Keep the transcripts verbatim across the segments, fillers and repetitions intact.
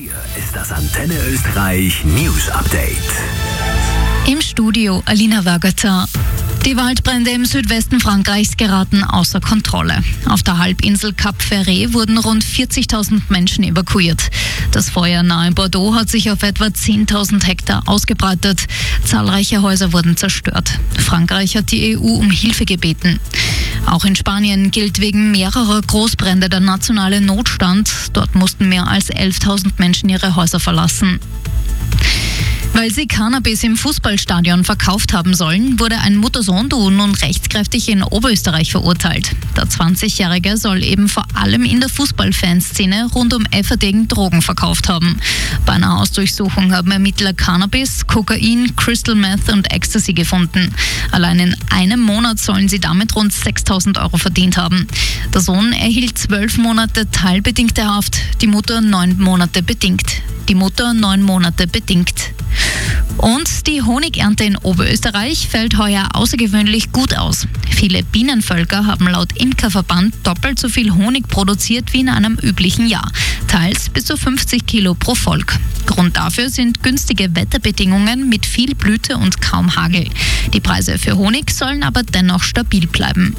Hier ist das Antenne Österreich News Update. Im Studio Alina Wagater. Die Waldbrände im Südwesten Frankreichs geraten außer Kontrolle. Auf der Halbinsel Cap Ferret wurden rund vierzigtausend Menschen evakuiert. Das Feuer nahe Bordeaux hat sich auf etwa zehntausend Hektar ausgebreitet. Zahlreiche Häuser wurden zerstört. Frankreich hat die E U um Hilfe gebeten. Auch in Spanien gilt wegen mehrerer Großbrände der nationale Notstand. Dort mussten mehr als elftausend Menschen ihre Häuser verlassen. Weil sie Cannabis im Fußballstadion verkauft haben sollen, wurde ein Mutter-Sohn-Duo nun rechtskräftig in Oberösterreich verurteilt. Der zwanzigjährige soll eben vor allem in der Fußballfanszene rund um Eferding Drogen verkauft haben. Bei einer Hausdurchsuchung haben Ermittler Cannabis, Kokain, Crystal Meth und Ecstasy gefunden. Allein in einem Monat sollen sie damit rund sechstausend Euro verdient haben. Der Sohn erhielt zwölf Monate teilbedingte Haft, die Mutter neun Monate bedingt. Die Mutter neun Monate bedingt. Und die Honigernte in Oberösterreich fällt heuer außergewöhnlich gut aus. Viele Bienenvölker haben laut Imkerverband doppelt so viel Honig produziert wie in einem üblichen Jahr. Teils bis zu fünfzig Kilo pro Volk. Grund dafür sind günstige Wetterbedingungen mit viel Blüte und kaum Hagel. Die Preise für Honig sollen aber dennoch stabil bleiben.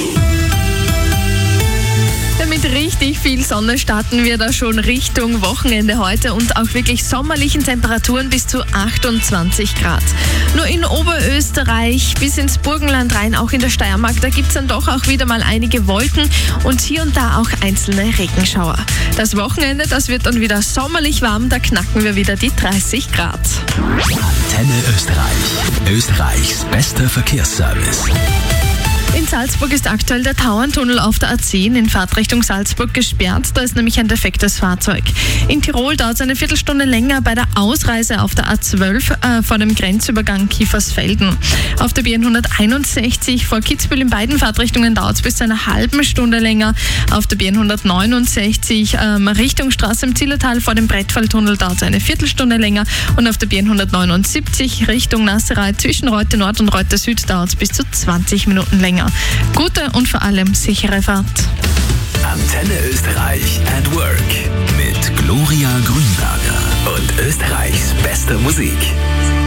Mit richtig viel Sonne starten wir da schon Richtung Wochenende heute und auch wirklich sommerlichen Temperaturen bis zu achtundzwanzig Grad. Nur in Oberösterreich bis ins Burgenland rein, auch in der Steiermark, da gibt es dann doch auch wieder mal einige Wolken und hier und da auch einzelne Regenschauer. Das Wochenende, das wird dann wieder sommerlich warm, da knacken wir wieder die dreißig Grad. Antenne Österreich. Österreichs bester Verkehrsservice. In Salzburg ist aktuell der Tauerntunnel auf der A zehn in Fahrtrichtung Salzburg gesperrt. Da ist nämlich ein defektes Fahrzeug. In Tirol dauert es eine Viertelstunde länger bei der Ausreise auf der A zwölf äh, vor dem Grenzübergang Kiefersfelden. Auf der B hunderteinundsechzig vor Kitzbühel in beiden Fahrtrichtungen dauert es bis zu einer halben Stunde länger. Auf der B hundertneunundsechzig ähm, Richtung Straße im Zillertal vor dem Brettfalltunnel dauert es eine Viertelstunde länger. Und auf der B hundertneunundsiebzig Richtung Nasserei zwischen Reute Nord und Reute Süd dauert es bis zu zwanzig Minuten länger. Gute und vor allem sichere Fahrt. Antenne Österreich at Work mit Gloria Grünberger und Österreichs bester Musik.